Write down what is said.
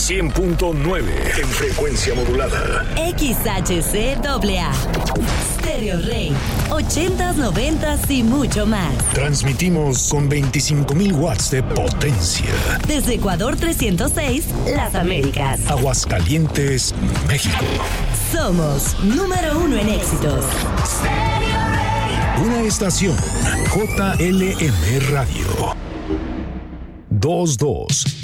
100.9 en frecuencia modulada. XHCAA. Stereo Rey. 80s, 90s y mucho más. Transmitimos con 25,000 watts de potencia. Desde Ecuador 306, Las Américas. Aguascalientes, México. Somos número 1 en éxitos. Stereo Rey. Una estación JLM Radio. 22